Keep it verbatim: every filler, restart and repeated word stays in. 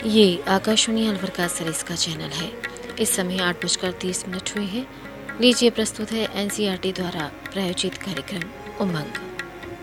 ये आकाशवाणी अलवर का सरिस का चैनल है। इस समय आठ बजकर तीस मिनट हुए हैं। लीजिए प्रस्तुत है एनसीईआरटी द्वारा प्रायोजित कार्यक्रम उमंग।